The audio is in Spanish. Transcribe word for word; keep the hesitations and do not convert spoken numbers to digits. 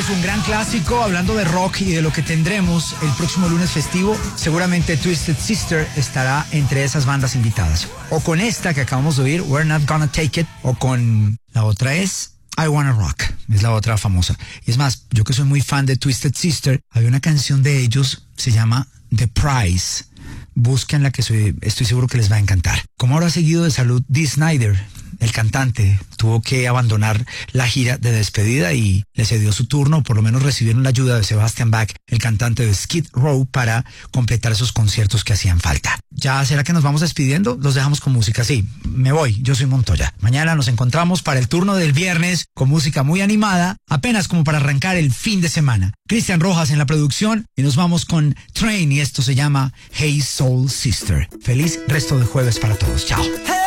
un gran clásico, hablando de rock y de lo que tendremos el próximo lunes festivo. Seguramente Twisted Sister estará entre esas bandas invitadas. O con esta que acabamos de oír, We're Not Gonna Take It, o con la otra es I Wanna Rock, es la otra famosa. Y es más, yo que soy muy fan de Twisted Sister, había una canción de ellos, se llama The Price. Búsquenla, que soy, estoy seguro que les va a encantar. Como ahora ha seguido de salud Dee Snider, el cantante, tuvo que abandonar la gira de despedida y le cedió su turno, por lo menos recibieron la ayuda de Sebastian Bach, el cantante de Skid Row, para completar esos conciertos que hacían falta. ¿Ya será que nos vamos despidiendo? Los dejamos con música. Sí, me voy, yo soy Montoya. Mañana nos encontramos para el turno del viernes con música muy animada, apenas como para arrancar el fin de semana. Cristian Rojas en la producción y nos vamos con Train y esto se llama Hey Soul Sister. Feliz resto de jueves para todos. Chao.